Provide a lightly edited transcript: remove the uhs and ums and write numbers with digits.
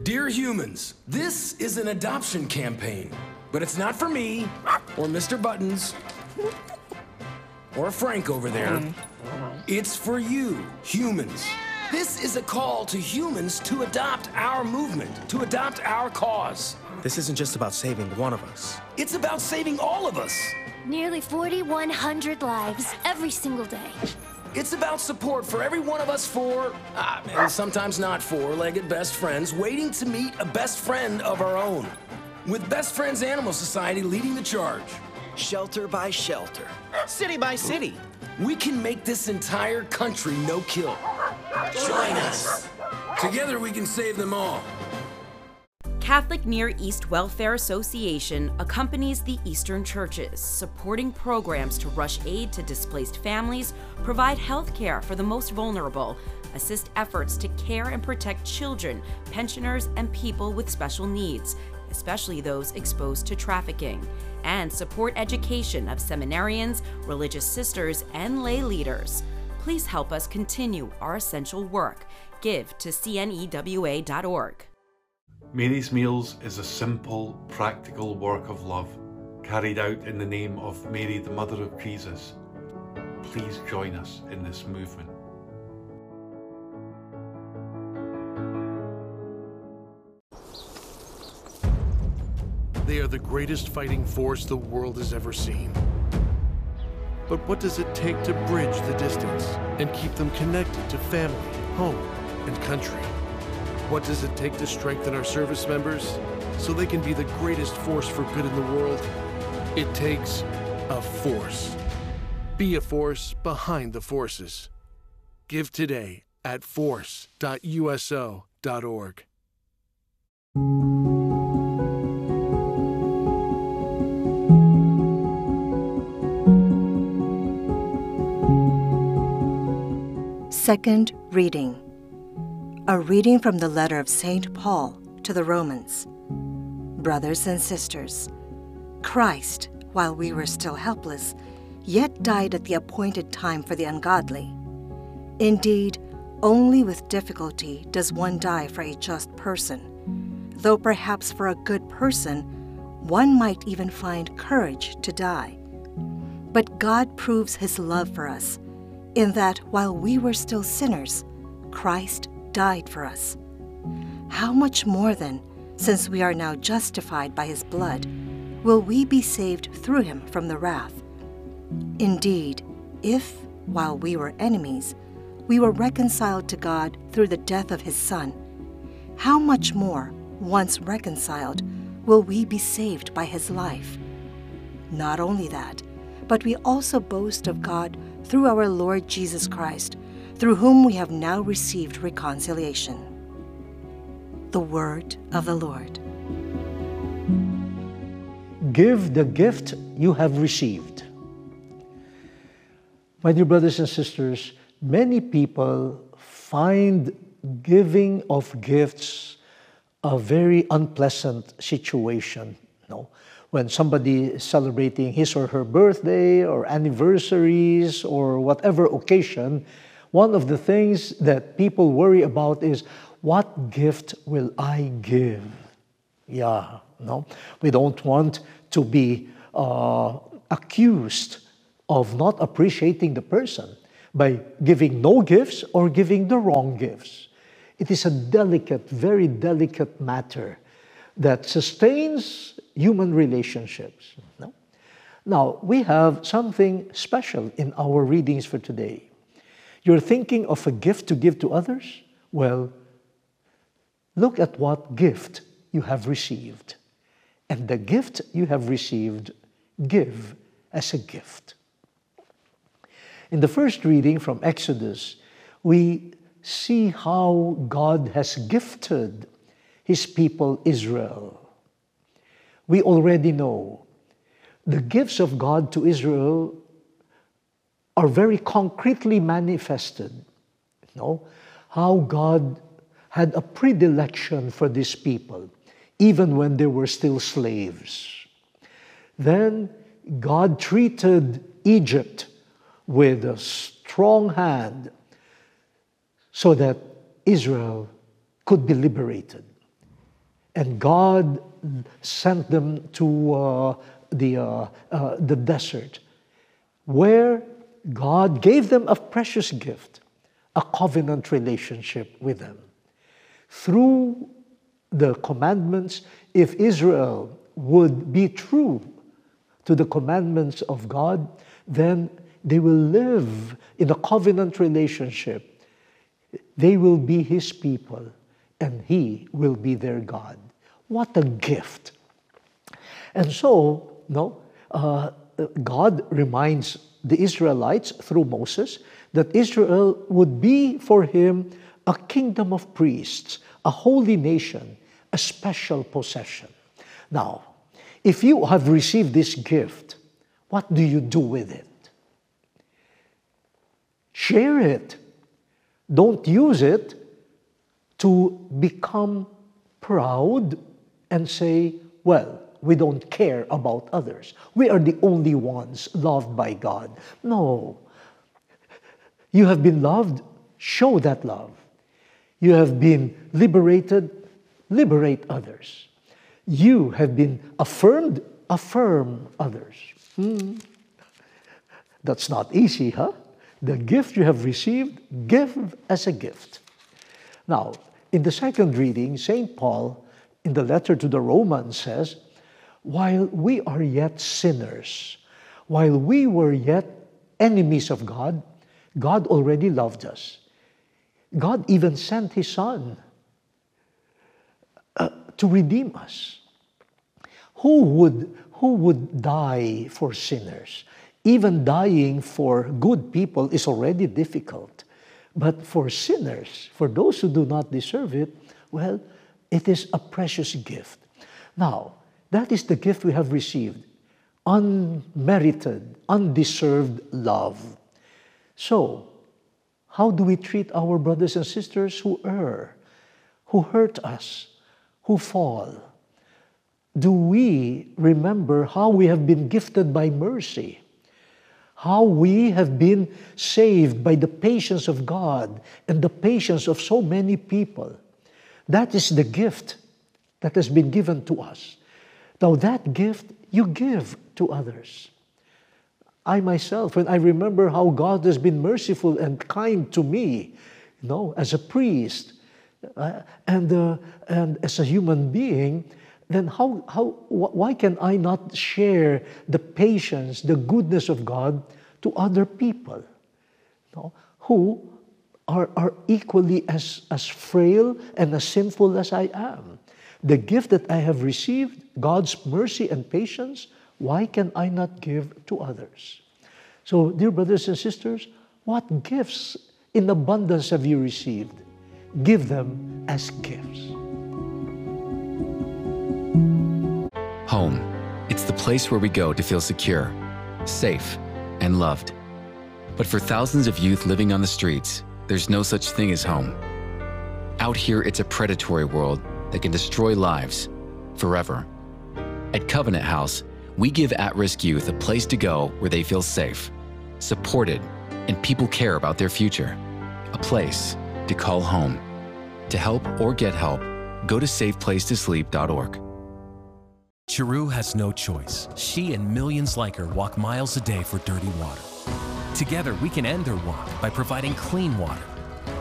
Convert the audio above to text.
Dear humans, this is an adoption campaign, but it's not for me, or Mr. Buttons, or Frank over there. It's for you, humans. This is a call to humans to adopt our movement, to adopt our cause. This isn't just about saving one of us. It's about saving all of us. Nearly 4,100 lives every single day. It's about support for every one of us four, and sometimes not four-legged best friends, waiting to meet a best friend of our own. With Best Friends Animal Society leading the charge. Shelter by shelter, city by city. We can make this entire country no-kill. Join us. Together we can save them all. Catholic Near East Welfare Association accompanies the Eastern churches, supporting programs to rush aid to displaced families, provide health care for the most vulnerable, assist efforts to care and protect children, pensioners, and people with special needs, especially those exposed to trafficking, and support education of seminarians, religious sisters, and lay leaders. Please help us continue our essential work. Give to cnewa.org. Mary's Meals is a simple, practical work of love carried out in the name of Mary, the Mother of Jesus. Please join us in this movement. They are the greatest fighting force the world has ever seen. But what does it take to bridge the distance and keep them connected to family, home, and country? What does it take to strengthen our service members so they can be the greatest force for good in the world? It takes a force. Be a force behind the forces. Give today at force.uso.org. Second reading. A reading from the letter of St. Paul to the Romans. Brothers and sisters, Christ, while we were still helpless, yet died at the appointed time for the ungodly. Indeed, only with difficulty does one die for a just person, though perhaps for a good person one might even find courage to die. But God proves his love for us, in that while we were still sinners, Christ died for us. How much more then, since we are now justified by his blood, will we be saved through him from the wrath? Indeed, if, while we were enemies, we were reconciled to God through the death of his Son, how much more, once reconciled, will we be saved by his life? Not only that, but we also boast of God through our Lord Jesus Christ, through whom we have now received reconciliation. The word of the Lord. Give the gift you have received. My dear brothers and sisters, many people find giving of gifts a very unpleasant situation. No? When somebody is celebrating his or her birthday or anniversaries or whatever occasion, one of the things that people worry about is, what gift will I give? Yeah, no? We don't want to be accused of not appreciating the person by giving no gifts or giving the wrong gifts. It is a delicate, very delicate matter that sustains human relationships. No? Now, we have something special in our readings for today. You're thinking of a gift to give to others? Well, look at what gift you have received. And the gift you have received, give as a gift. In the first reading from Exodus, we see how God has gifted his people Israel. We already know the gifts of God to Israel are very concretely manifested. You know, how God had a predilection for these people, even when they were still slaves. Then God treated Egypt with a strong hand so that Israel could be liberated. and God sent them to the desert, where God gave them a precious gift, a covenant relationship with them. Through the commandments, if Israel would be true to the commandments of God, then they will live in a covenant relationship. They will be His people, and He will be their God. What a gift! And so, God reminds the Israelites through Moses that Israel would be for Him a kingdom of priests, a holy nation, a special possession. Now, if you have received this gift, what do you do with it? Share it. Don't use it to become proud and say, well, we don't care about others. We are the only ones loved by God. No. You have been loved, show that love. You have been liberated, liberate others. You have been affirmed, affirm others. That's not easy, huh? The gift you have received, give as a gift. Now, in the second reading, St. Paul, in the letter to the Romans, says, while we are yet sinners, while we were yet enemies of God, God already loved us. God even sent His Son to redeem us. Who would die for sinners? Even dying for good people is already difficult. But for sinners, for those who do not deserve it, well, it is a precious gift. Now, that is the gift we have received. Unmerited, undeserved love. So, how do we treat our brothers and sisters who err, who hurt us, who fall? Do we remember how we have been gifted by mercy? How we have been saved by the patience of God and the patience of so many people? That is the gift that has been given to us. Now that gift you give to others. I myself, when I remember how God has been merciful and kind to me, as a priest and as a human being, then why can I not share the patience, the goodness of God to other people who are equally as frail and as sinful as I am? The gift that I have received, God's mercy and patience, why can I not give to others? So, dear brothers and sisters, what gifts in abundance have you received? Give them as gifts. Home. It's the place where we go to feel secure, safe, and loved. But for thousands of youth living on the streets, there's no such thing as home. Out here, it's a predatory world that can destroy lives forever. At Covenant House, we give at-risk youth a place to go where they feel safe, supported, and people care about their future. A place to call home. To help or get help, go to safeplacetosleep.org. Chiru has no choice. She and millions like her walk miles a day for dirty water. Together, we can end their walk by providing clean water